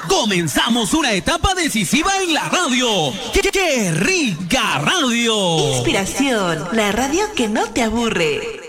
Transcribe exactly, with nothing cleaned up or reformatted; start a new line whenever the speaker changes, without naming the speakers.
Comenzamos una etapa decisiva en la radio. ¡Qué, qué rica radio!
Inspiración, la radio que no te aburre.